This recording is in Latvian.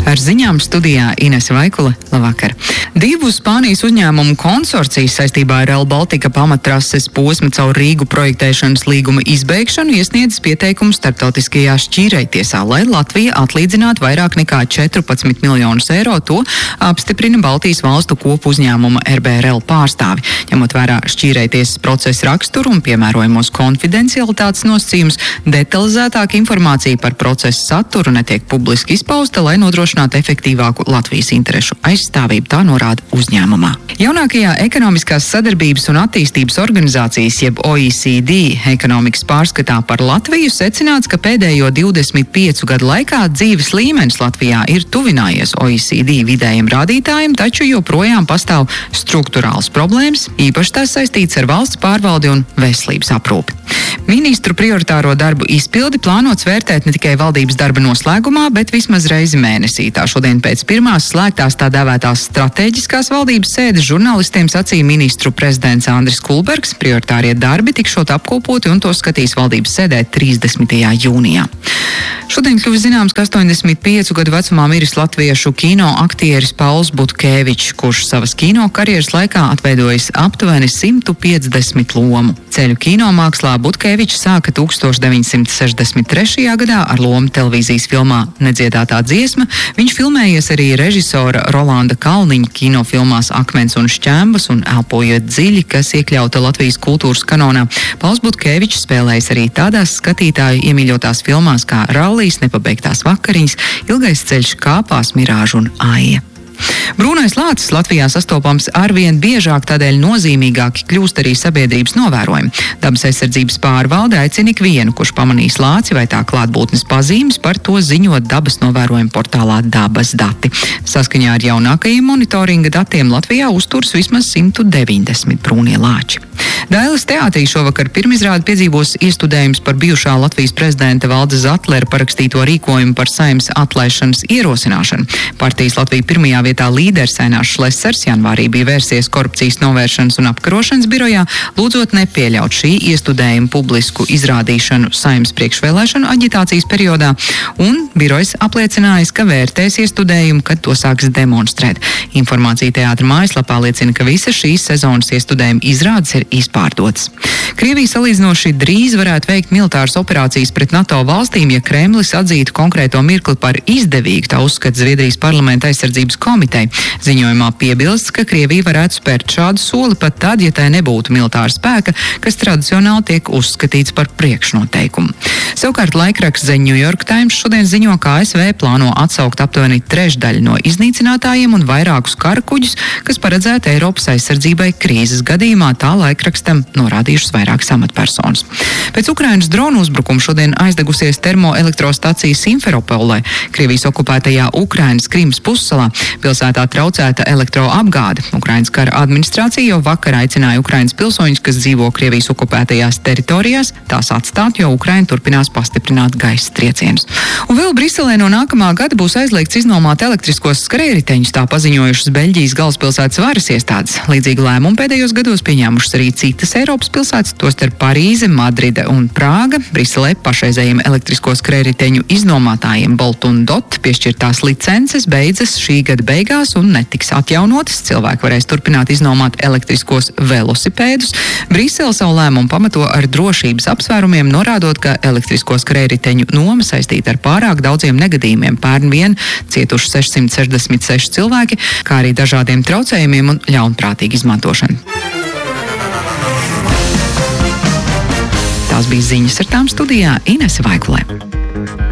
Ar ziņām studijā Inese Vaikule. Labvakar! Divu Spānijas uzņēmumu konsorcijas saistībā ar Rail Baltica pamattrases posmu caur Rīgu projektēšanas līguma izbeigšanu iesniedzis pieteikumu starptautiskajā šķīrējtiesā, lai Latvija atlīdzinātu vairāk nekā 14 miljonus eiro. To apstiprina Baltijas valstu kopu uzņēmuma RBRL pārstāvi. Ņemot vērā šķīrējtiesas procesa raksturu un piemērojamos konfidencialitātes nosacījumus, detalizētāka informācija par procesa saturu netiek publiski izpausta, lai nodrošinātu efektīvāku Latvijas interešu aizstāvību, tā norāda uzņēmumā. Jaunākajā ekonomiskās sadarbības un attīstības organizācijas, jeb OECD, ekonomikas pārskatā par Latviju secināts, ka pēdējo 25 gadu laikā dzīves līmenis Latvijā ir tuvinājies OECD vidējiem rādītājiem, taču joprojām pastāv strukturāls problēmas, īpaši tās saistīts ar valsts pārvaldi un veselības aprūpi. Ministru prioritāro darbu izpildi plānots vērtēt ne tikai valdības darba noslēgumā, bet vismaz reizi mēnesī. Tā šodien pēc pirmās slēgtās tā dēvētās stratēģiskās valdības sēdes žurnālistiem sacīja ministru prezidents Andris Kulbergs. Prioritārie darbi tikšot apkopoti un to skatīs valdības sēdē 30. jūnijā. Šodien kļuvis zināms, ka 85 gadu vecumā miris latviešu kino aktieris Pauls Butkēvičs, kurš savas kino karjeras laikā atveidojis aptuveni 150 lomu. Ceļu kinomākslā Butkēvičs sāka 1963. gadā ar lomu televīzijas filmā Nedziedātā dziesma. Viņš filmējies arī režisora Rolanda Kalniņa kinofilmās Akmens un šķembas un Elpojot dziļi, kas iekļauta Latvijas kultūras kanonā. Pauls Butkēvičs spēlējis arī tādās skatītāju iemīļotās filmās kā Rallijas, Nepabeigtās vakariņas, Ilgais ceļš, Kāpās, Mirāža un Aija. Brūnais lācis Latvijā sastopams arvien biežāk, tādēļ nozīmīgāki kļūst arī sabiedrības novērojumi. Dabas aizsardzības pārvalde aicina ikvienu, kurš pamanīs lāci vai tā klātbūtnes pazīmes, par to ziņot dabas novērojumu portālā Dabas dati. Saskaņā ar jaunākajiem monitoringa datiem Latvijā uzturas vismaz 190 brūnie lāči. Dailes teātrī šovakar pirmizrādi piedzīvos iestudējums par bijušā Latvijas prezidenta Valdes Zatlera parakstīto rīkojumu par Saeimas atlaišanas ierosināšanu. Partijas Latvija pirmajā vietā līderis Ainārs Šlesers janvārī bija vērsies korupcijas novēršanas un apkarošanas birojā, lūdzot nepieļaut šī iestudējuma publisku izrādīšanu Saeimas priekšvēlēšanu aģitācijas periodā, un birojs apliecinājis, ka vērtēs iestudējumu, kad to sāks demonstrēt. Informācija teātra mājaslapā liecina, ka visas šīs sezonas iestudējuma izrādes ir izpārdotas. Krievija salīdzinoši drīz varētu veikt militāras operācijas pret NATO valstīm, ja Kremlis atzītu konkrēto mirkli par izdevīgu, tā uzskata Zviedrijas parlamenta aizsardzības komiteja. Ziņojumā piebilsts, ka Krievija varētu spērt šādu soli pat tad, ja tai nebūtu militāra spēka, kas tradicionāli tiek uzskatīts par priekšnoteikumu. Savukārt laikraksts The New York Times šodien ziņo, ka ASV plāno atsaukt aptuveni trešdaļu no iznīcinātājiem un vairākus karakuģus, kas paredzēti Eiropas aizsardzībai krīzes gadījumā, tā laikrakstam norādījušas vairākas amatpersonas. Pēc Ukrainas dronu uzbrukuma šodien aizdegusies termoelektrostacija Simferopolē, Krievijas okupētajā Ukrainas Krimas pussalā. Pilsētā traucēta elektroapgāde. Ukrainas kara administrācija jau vakar aicināja Ukrainas pilsoņus, kas dzīvo Krievijas okupētajās teritorijās, tās atstāt, jo Ukraina turpinās pastiprināt gaisa triecienus. Un vēl Briselē no nākamā gada būs aizliegts iznomāt elektriskos skrējriteņus, tā paziņojušas Beļģijas galvaspilsētas varas iestādes. Līdzīgi lēmumu pēdējos gados pieņēmušas arī citas Eiropas pilsētas, tostarp Parīze, Madride un Prāga. Briselē pašreizējiem elektrisko skrējriteņu iznomātājiem Bolt un Dot piešķirtās licences beidzas šī gada beigās un netiks atjaunotas. Cilvēki varēs turpināt iznomāt elektriskos velosipēdus. Brisele savu lēmumu pamato ar drošības apsvērumiem, norādot, ka elektrisko skrējriteņu noma saistīta ar pārāk daudziem negadījumiem. Pērn vien cietuši 666 cilvēki, kā arī dažādiem traucējumiem un ļaunprātīgu izmantošanu. Tās bija ziņas, ar tām studijā Inese Vaikulē.